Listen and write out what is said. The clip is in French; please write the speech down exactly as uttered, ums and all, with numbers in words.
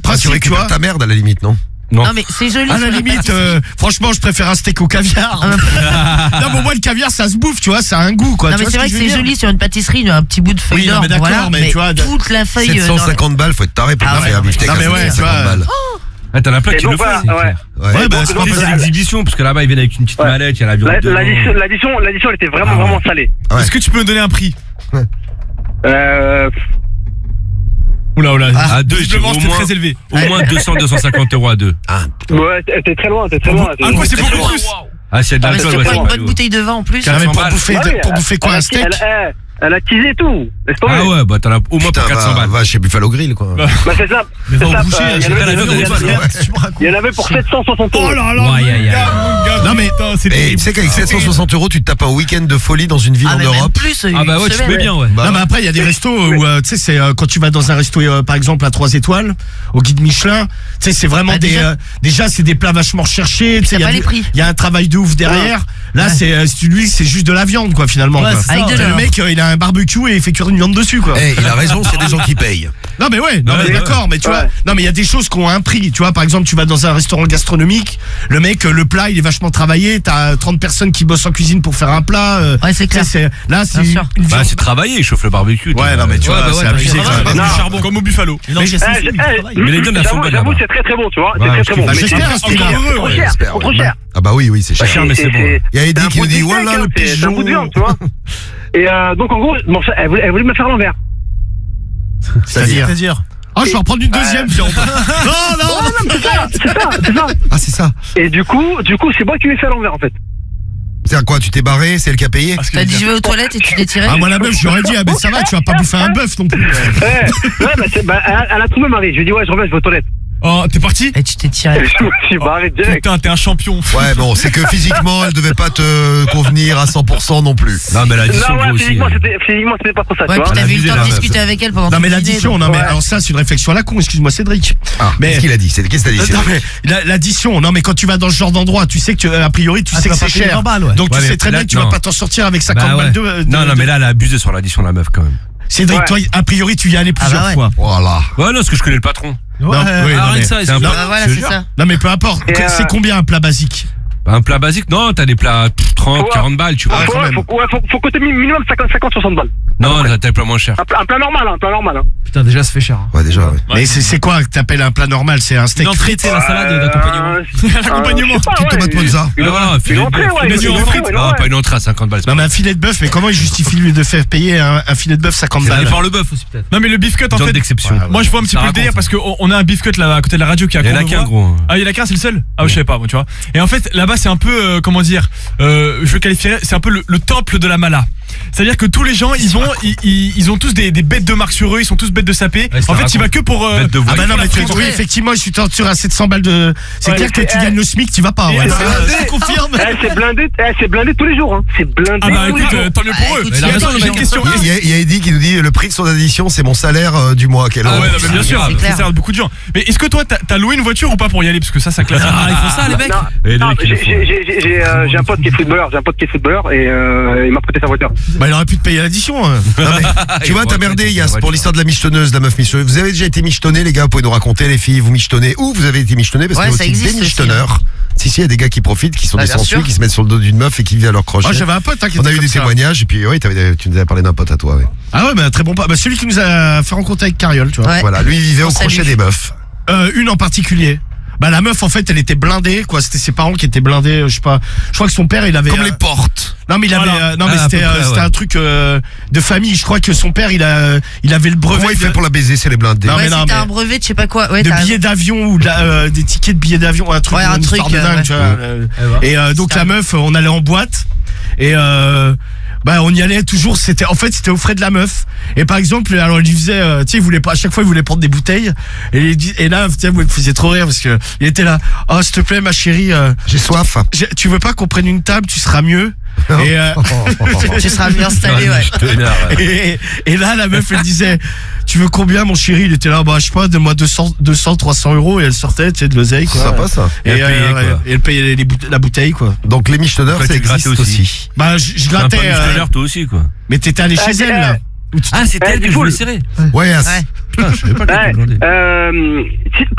principe, tu récupères ta merde à la limite, non? Non. non mais c'est joli. À la limite, euh, franchement, je préfère un steak au caviar. non mais moi le caviar ça se bouffe, tu vois, ça a un goût quoi. Non tu mais c'est vrai que, que c'est dire joli sur une pâtisserie, un petit bout de feuille oui, d'or. Oui, d'accord, voilà, mais, mais tu vois, toute la feuille. sept cent cinquante balles, faut être taré pour ah, faire un beefsteak. Non mais ouais, tu vois. Ah, t'en as plein qui le font. Ouais, ouais, bah c'est pas c'est l'exhibition, parce que là-bas ils viennent avec une petite mallette, il y a la viande. L'addition, l'addition, elle était vraiment, vraiment salée. Est-ce que tu peux me donner un prix? Euh. Oula oula, ah, à deux, visiblement c'était très élevé. Au moins deux cents à deux cent cinquante euros à deux. Ah, ouais, t'es très loin, t'es très loin. Ah quoi, c'est beaucoup plus. Ah, c'est de l'alcool, ouais. C'est une bonne bouteille de vin en plus. Carrément pour bouffer, pour bouffer quoi, un steak? Elle a teasé tout. Ah ouais, bah t'en as au moins pour quatre cents balles. Va chez Buffalo Grill quoi. Bah c'est ça. Mais va en boucher, il y en avait pour sept cent soixante euros. Oh là là. Non mais tu sais qu'avec sept cent soixante euros, tu te tapes un week-end de folie dans une ville en Europe. Ah bah ouais, tu mets bien ouais. Non mais après il y a des restos où tu sais c'est quand tu vas dans un resto par exemple à trois étoiles au guide Michelin, tu sais c'est vraiment des déjà c'est des plats vachement recherchés, tu sais il y a un travail de ouf derrière. Là c'est lui c'est juste de la viande quoi finalement. Le mec il a un barbecue et il fait cuire une viande dessus quoi. Eh, il a raison, c'est des gens qui payent. Non mais ouais, non, ouais, mais d'accord, ouais. mais tu ouais. vois, non mais il y a des choses qui ont un prix, tu vois, par exemple, tu vas dans un restaurant gastronomique, le mec le plat, il est vachement travaillé, t'as trente personnes qui bossent en cuisine pour faire un plat. Euh, ouais, c'est clair. C'est, là c'est une, une bah, c'est travaillé, il chauffe le barbecue. Ouais, non mais tu vois, c'est abusé quand même. Charbon comme au Buffalo. Mais les gars j'avoue, c'est très très bon, tu vois, c'est très très bon. J'espère c'est trop cher, trop cher. Ah bah oui oui, c'est cher mais c'est bon. Il y a Eddie qui nous dit voilà le pigeon. C'est un bout de viande, tu vois. Et donc en gros, elle voulait me faire l'envers. C'est-à-dire C'est-à-dire Oh, je vais en prendre une deuxième, euh... Non, non, non, non, c'est ça, c'est ça, c'est ça. Ah, c'est ça. Et du coup, du coup, c'est moi qui lui ai fait à l'envers, en fait. C'est à quoi? Tu t'es barré? C'est elle qui a payé? T'as dit je vais aux toilettes et tu t'es tiré? Ah, moi la meuf, j'aurais dit, ah, ben ça va, tu vas pas bouffer un bœuf non plus. Ouais, ouais, bah, c'est, bah, elle, elle a trouvé Marie. Je lui ai dit, ouais, je reviens, je vais aux toilettes. Oh, t'es parti? Et tu t'es tiré. Je me suis barré direct. Putain, t'es un champion. Ouais, bon, c'est que physiquement, elle devait pas te convenir à cent pour cent non plus. Non, mais l'addition, non, ouais, physiquement, aussi, c'était, physiquement, c'était pas trop ça. Ouais, tu puis t'as vu le temps de discuter avec elle pendant. Non, mais l'addition, non, mais alors ça, c'est une réflexion à la con, excuse-moi, Cédric. Ah, mais qu'est-ce qu'il a dit? Qu'est-ce que t'as dit? Non, mais l'addition, non, mais quand tu vas dans ce genre d'endroit, tu sais que, a priori, tu sais que c'est cher. Donc tu sais très bien que tu vas pas t'en sortir avec cinquante balles de. Non, non, mais là, elle a abusé sur l'addition, la meuf, quand même. Cédric, toi, a priori, tu y allais plusieurs fois. Voilà. Ouais, non, parce que je connais le patron. Non, ouais, oui, arrête ça, c'est un non, voilà, c'est ça. Non mais peu importe, euh... c'est combien un plat basique? Un plat basique, non, t'as des plats trente, quarante balles, tu vois. Ah, faut, ouais, faut, ouais, faut, faut coter minimum cinquante, soixante balles. Non, t'as des plats moins chers. Un, un plat normal, un plat normal. Hein. Putain, déjà, ça fait cher. Hein. Ouais, déjà, ouais. Mais c'est, c'est quoi que t'appelles un plat normal? C'est un steak frites et la salade d'accompagnement. L'accompagnement. Une tomate mozza. Non, non, un filet de bœuf. Non, pas une entrée à cinquante balles. Non, mais un filet de bœuf, mais comment il justifie lui de faire payer un, un filet de bœuf cinquante balles? Ça dépend le bœuf aussi, peut-être. Non, mais le beef cut, en fait. d'exception. Moi, je vois un petit peu le délire parce qu'on a un beef cut là à côté de la radio qui a. Il y en a qu'un, gros. Ah, il y en a qu'un, c'est le seul? Ah, je savais pas, tu vois. Et en fait, là-bas, c'est un peu, comment dire, je le qualifierais, c'est un peu le temple de la mala. C'est-à-dire que tous les gens, ils ont, ils, ils, ils ont tous des, des bêtes de marque sur eux, ils sont tous bêtes de sapé. Ouais, en fait, il va que pour. Euh, ah bah non, mais tu, oui, effectivement, je suis sur à sept cents balles de. C'est ouais, clair que tu gagnes le SMIC, tu vas pas. Ouais, je confirme. C'est blindé, c'est blindé tous les jours. Hein. C'est blindé. Ah bah écoute, euh, tant mieux pour eux. Écoute, attends, j'ai une question. Il y, a, il y a Eddie qui nous dit le prix de son addition, c'est mon salaire euh, du mois. Quel ah ouais, non, mais bien sûr, c'est ça de beaucoup de gens. Mais est-ce que toi, t'as loué une voiture ou pas pour y aller? Parce que ça, ça classe. Ah, ils font ça, les mecs. J'ai un pote qui est footballeur, j'ai un pote qui est footballeur et il m'a prêté sa voiture. Bah il aurait pu te payer l'addition. Tu vois, t'as merdé, Yass, pour l'histoire de la michetonneuse, la meuf michetonneuse. Vous avez déjà été michetonné, les gars? Vous pouvez nous raconter, les filles, vous michetonnez? Ou vous avez été michetonné? Parce qu'il y a aussi des michetonneurs. Si, si, il y a des gars qui profitent, qui sont des sensuels, qui se mettent sur le dos d'une meuf et qui vivent à leur crochet. Moi, j'avais un pote, hein, qui On a eu des témoignages, et puis, oui, tu nous avais parlé d'un pote à toi, ouais. Ah ouais, bah, très bon pote. Bah, celui qui nous a fait rencontrer avec Cariole, tu vois. Voilà, lui, il vivait au crochet des meufs. Euh, une en particulier. Bah la meuf en fait elle était blindée quoi, c'était ses parents qui étaient blindés, je sais pas. Je crois que son père il avait comme euh... les portes. Non mais il avait voilà. euh, non mais ah, c'était près, euh, c'était ouais. un truc euh, de famille, je crois que son père il a il avait le brevet. Comment il de... fait pour la baiser, c'est les blindés. Non, ouais, mais non, c'était mais un brevet de je sais pas quoi, ouais, de billets d'avion ou de la, euh, des tickets de billets d'avion, un truc ouais, un une truc de dingue, ouais. tu vois. Euh, et euh, donc la meuf on allait en boîte et euh bah on y allait toujours, c'était en fait c'était aux frais de la meuf. Et par exemple alors il lui faisait euh, tu sais il voulait pas à chaque fois il voulait prendre des bouteilles et, il, et là tu sais il me faisait trop rire parce que il était là, oh s'il te plaît ma chérie euh, j'ai soif, tu veux pas qu'on prenne une table, tu seras mieux. Et euh, tu seras bien installé ouais. Et, et là la meuf elle disait tu veux combien mon chéri? Il était là bah je sais pas donne-moi deux cents, trois cents euros et elle sortait tu sais de l'oseille quoi. Sympa ça. Et, et, elle, euh, payait, ouais, et elle payait les, les boute- la bouteille quoi. Donc les michetonneurs ça existe aussi. aussi. Bah je, je grattais. Un michetonneur toi aussi quoi. Mais t'étais allé chez elle là. Ah c'était elle que je voulais serrer. Ouais. Putain je savais pas que t'étais blindé.